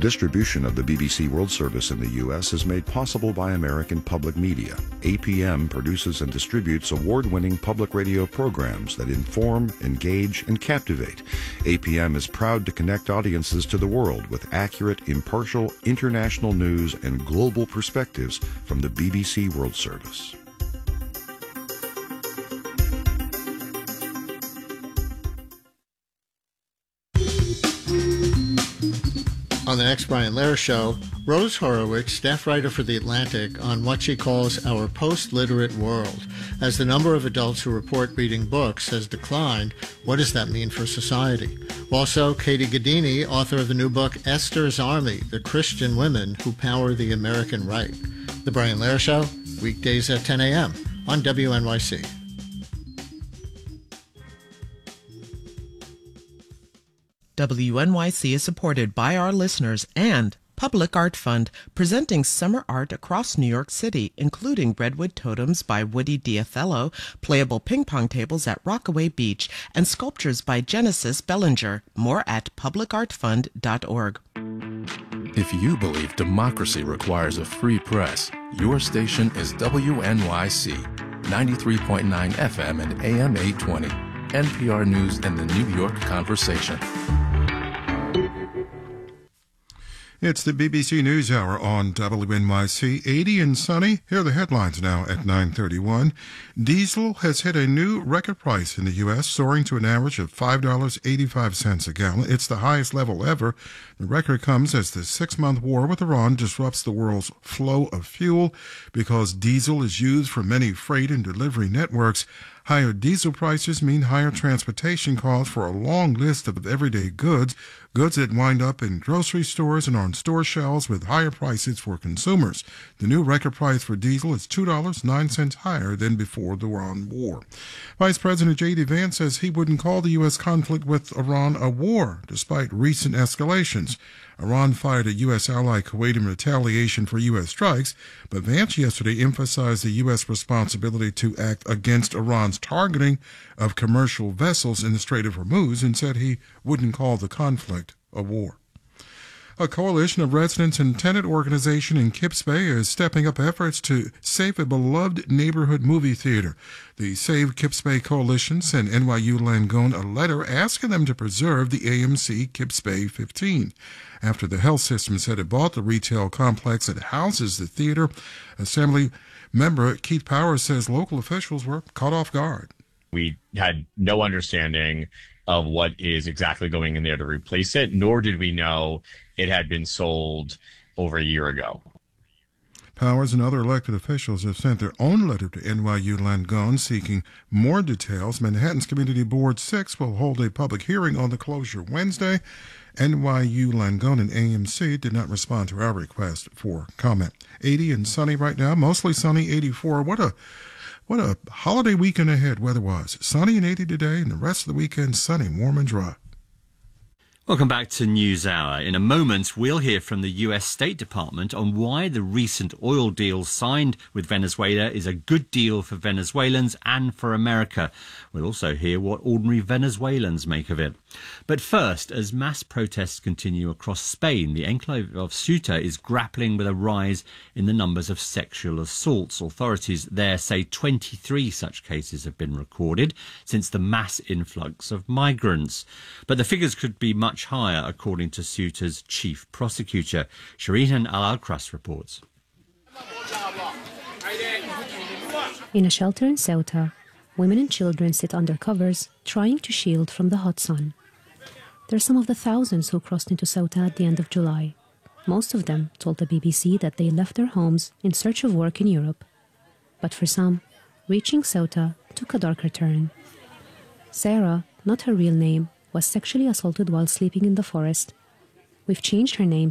Distribution of the BBC World Service in the U.S. is made possible by American Public Media. APM produces and distributes award-winning public radio programs that inform, engage, and captivate. APM is proud to connect audiences to the world with accurate, impartial, international news and global perspectives from the BBC World Service. On the next Brian Lehrer Show, Rose Horowitz, staff writer for The Atlantic, on what she calls our post-literate world. As the number of adults who report reading books has declined, what does that mean for society? Also, Katie Gaddini, author of the new book Esther's Army, The Christian Women Who Power the American Right. The Brian Lehrer Show, weekdays at 10 a.m. on WNYC. WNYC is supported by our listeners and Public Art Fund, presenting summer art across New York City, including redwood totems by Woody Diothello, playable ping pong tables at Rockaway Beach, and sculptures by Genesis Bellinger. More at publicartfund.org. If you believe democracy requires a free press, your station is WNYC, 93.9 FM and AM 820, NPR News and the New York Conversation. It's the BBC NewsHour on WNYC. 80 and sunny. Here are the headlines now at 9:31. Diesel has hit a new record price in the U.S., soaring to an average of $5.85 a gallon. It's the highest level ever. The record comes as the 6-month war with Iran disrupts the world's flow of fuel. Because diesel is used for many freight and delivery networks, higher diesel prices mean higher transportation costs for a long list of everyday goods that wind up in grocery stores and on store shelves with higher prices for consumers. The new record price for diesel is $2.09 higher than before the Iran war. Vice President J.D. Vance says he wouldn't call the U.S. conflict with Iran a war, despite recent escalations. Iran fired a U.S. ally Kuwait in retaliation for U.S. strikes, but Vance yesterday emphasized the U.S. responsibility to act against Iran's targeting of commercial vessels in the Strait of Hormuz and said he wouldn't call the conflict a war. A coalition of residents and tenant organization in Kips Bay is stepping up efforts to save a beloved neighborhood movie theater. The Save Kips Bay Coalition sent NYU Langone a letter asking them to preserve the AMC Kips Bay 15. After the health system said it bought the retail complex that houses the theater, Assembly member Keith Powers says local officials were caught off guard. We had no understanding of what is exactly going in there to replace it, nor did we know it had been sold over a year ago. Powers and other elected officials have sent their own letter to NYU Langone seeking more details. Manhattan's Community Board 6 will hold a public hearing on the closure Wednesday. NYU Langone and AMC did not respond to our request for comment. 80 and sunny right now, mostly sunny, 84. What a holiday weekend ahead weather-wise. Sunny and 80 today, and the rest of the weekend sunny, warm and dry. Welcome back to NewsHour. In a moment, we'll hear from the U.S. State Department on why the recent oil deal signed with Venezuela is a good deal for Venezuelans and for America. We'll also hear what ordinary Venezuelans make of it. But first, as mass protests continue across Spain, the enclave of Ceuta is grappling with a rise in the numbers of sexual assaults. Authorities there say 23 such cases have been recorded since the mass influx of migrants. But the figures could be much higher, according to Ceuta's chief prosecutor. Shireen Al-Alkras reports. In a shelter in Ceuta, women and children sit under covers, trying to shield from the hot sun. They're some of the thousands who crossed into Ceuta at the end of July. Most of them told the BBC that they left their homes in search of work in Europe. But for some, reaching Ceuta took a darker turn. Sarah, not her real name, was sexually assaulted while sleeping in the forest. We've changed her name